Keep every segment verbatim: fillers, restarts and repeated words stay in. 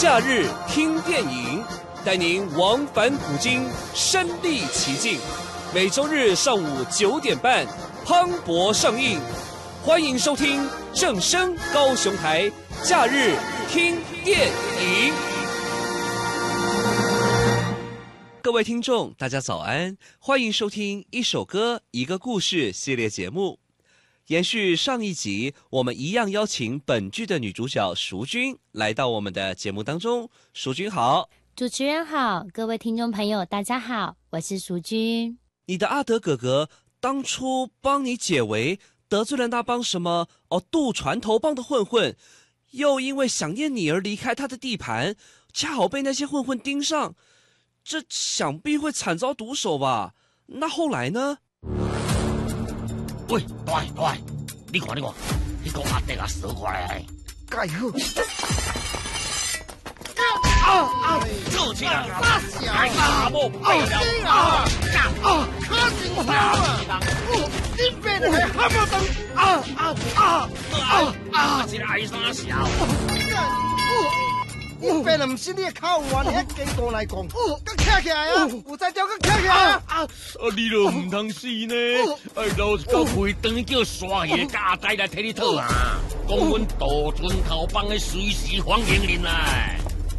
假日听电影，带您往返古今，身临其境。每周日上午九点半，磅礴上映。欢迎收听正声高雄台假日听电影。各位听众，大家早安，欢迎收听一首歌一个故事系列节目。延续上一集，我们一样邀请本剧的女主角淑君来到我们的节目当中。淑君好。 主持人好，各位听众朋友大家好，我是淑君。 你的阿德哥哥当初帮你解围，得罪了那帮什么哦渡船头帮的混混，又因为想念你而离开他的地盘，恰好被那些混混盯上，这想必会惨遭毒手吧？那后来呢？ 喂，大大，你看你看，迄个阿德啊，扫过来，介好。啊啊！做起来，大小啊，莫背了啊啊！可真骚啊！你别来喊我等啊啊啊啊啊！这爱啥小？ 你别人唔是你的口话，你一经过来讲，佮徛起来啊！有才叫佮徛起来啊！ 啊！你都唔通死呢？哎，老是到回转叫沙爷甲阿呆来替你讨啊！讲阮渡船头帮的随时欢迎您来。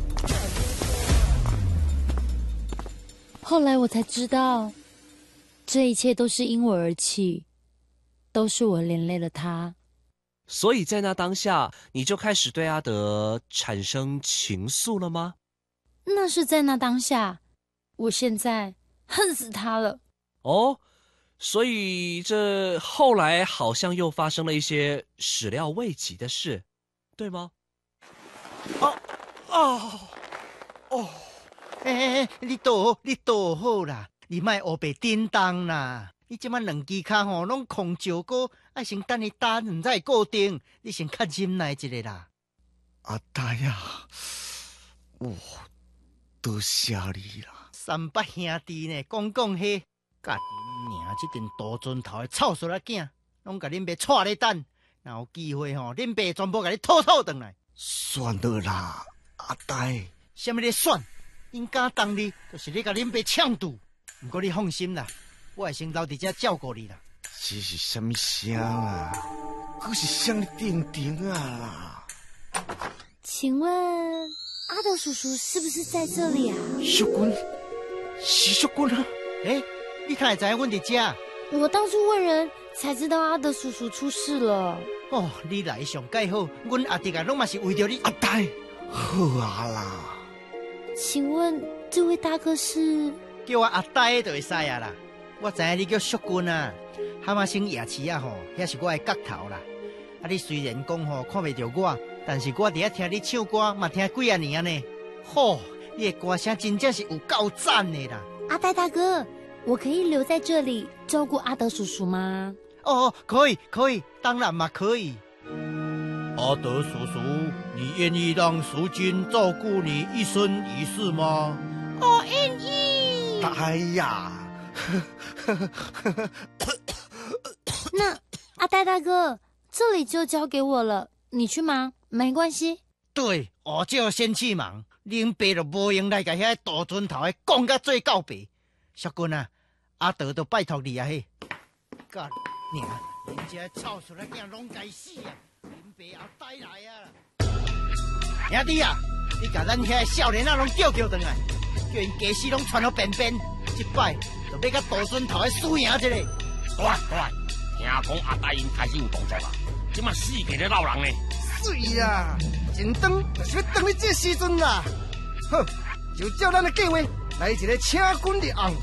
后来我才知道，这一切都是因我而起，都是我连累了他。 所以在那当下，你就开始对阿德产生情愫了吗？ 那是在那当下，我现在恨死他了。 哦，所以这后来好像又发生了一些始料未及的事，对吗？ 哦哦哦！哎哎哎，你倒好，你倒好啦，你莫黑白颠当啦。你即摆两支骹吼拢空照过，爱先等你打，唔才会固定。你先较忍耐一下啦。 阿呆啊，哦，多谢你啦！ 三八兄弟呢，讲讲迄，甲恁娘即阵大船头的臭衰仔囝，拢甲恁爸带咧等，若有机会吼，恁爸全部甲你吐吐转来。 算了啦，阿呆。 什么咧算？因敢当你，就是咧甲恁爸呛赌。不过你放心啦。我会先留伫遮照顾你啦。 这是什么声啊？可是声你定定啊啦！ 请问阿德叔叔是不是在这里啊？ 淑君，是淑君啊！ 哎，你看会知影阮伫遮？ 我到处问人，才知道阿德叔叔出事了。 哦，你来上介好，阮阿弟啊，拢嘛是为着你。 阿呆，好啊啦。 请问这位大哥是？ 叫我阿呆就会使啊啦。我知影你叫淑君啊，蛤蟆星夜市啊吼，遐是我的角头啦。啊，你虽然讲吼看袂着我，但是我伫遐听你唱歌，嘛听几啊年呢。吼，你的歌声真正是有够赞的啦。 阿呆大哥，我可以留在这里照顾阿德叔叔吗？ 哦，可以，可以，当然嘛可以。阿德叔叔，你愿意让淑君照顾你一生一世吗？ 我愿意。 哎呀！ 那阿呆大哥，这里就交给我了，你去忙，没关系。 对，我就先去忙，恁爸就无用来甲遐大船头的讲甲做告白。淑君啊，阿德都拜托你啊嘿。干娘，恁这臭出来囝拢该死啊！恁爸后呆来啊！兄弟啊，你甲咱遐少年仔拢叫叫转来，叫因家私拢传到便便，一摆。就要甲大船头的输赢一下。对对，听讲阿呆因开始有动作啊，即马死给咧闹人呢。 水啊，真长就是要等你这时阵啦。好，就照咱的计划来一个请君入瓮。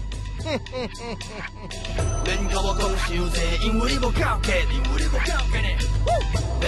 免甲我讲伤济，因为你无靠客，因为你无靠客呢。